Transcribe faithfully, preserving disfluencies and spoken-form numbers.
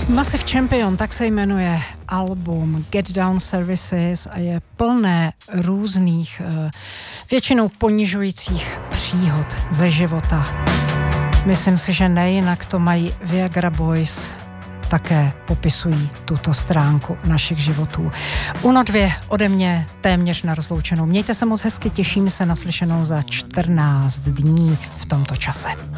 Massive Champion, tak se jmenuje album Get Down Services a je plné různých, většinou ponižujících příhod ze života. Myslím si, že nejinak to mají Viagra Boys, také popisují tuto stránku našich životů. Uno dvě ode mě téměř na rozloučenou. Mějte se moc hezky, těším se na slyšenou za čtrnáct dní v tomto čase.